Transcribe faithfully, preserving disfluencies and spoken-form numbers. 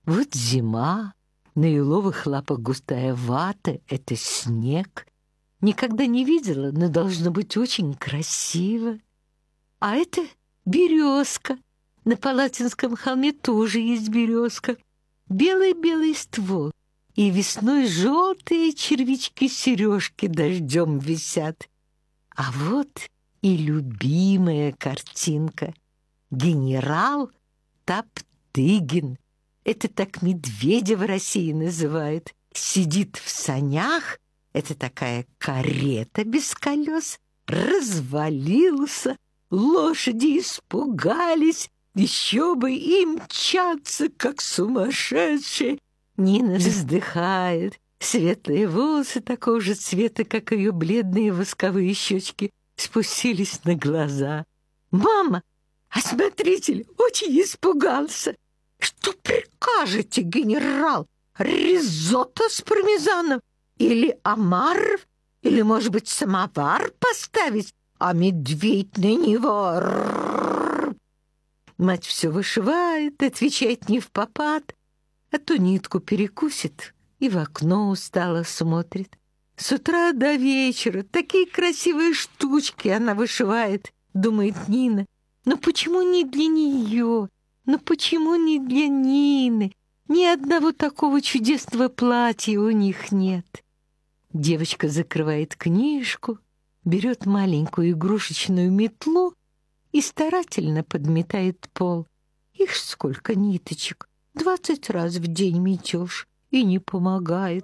Вот зима, на еловых лапах густая вата — это снег. Никогда не видела, но должно быть очень красиво. А это березка. На Палатинском холме тоже есть березка. Белый-белый ствол. И весной желтые червячки-сережки дождем висят. А вот и любимая картинка. Генерал Топтыгин. Это так медведя в России называют. Сидит в санях. Это такая карета без колес. Развалился. Лошади испугались. Еще бы и мчаться, как сумасшедшие. Нина вздыхает. Светлые волосы такого же цвета, как ее бледные восковые щечки, спустились на глаза. «Мама, а смотритель очень испугался. Что прикажете, генерал? Ризотто с пармезаном? Или омаров? Или, может быть, самовар поставить? А медведь на него...» Мать все вышивает, отвечает не впопад, а то нитку перекусит и в окно устало смотрит. С утра до вечера такие красивые штучки она вышивает, думает Нина. Но почему не для нее? Но почему не для Нины? Ни одного такого чудесного платья у них нет. Девочка закрывает книжку, берет маленькую игрушечную метлу и старательно подметает пол. Их сколько ниточек! Двадцать раз в день метешь, и не помогает.